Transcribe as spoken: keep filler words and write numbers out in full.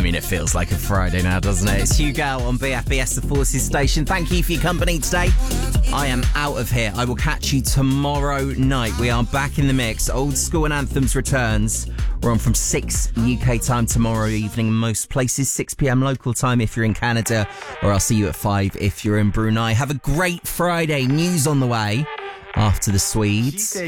mean, it feels like a Friday now, doesn't it? It's Hugo on B F B S, the Forces station. Thank you for your company today. I am out of here. I will catch you tomorrow night. We are back in the mix. Old School and Anthems returns. We're on from six U K time tomorrow evening in most places, six p.m. local time if you're in Canada, or I'll see you at five if you're in Brunei. Have a great Friday. News on the way after the Swedes.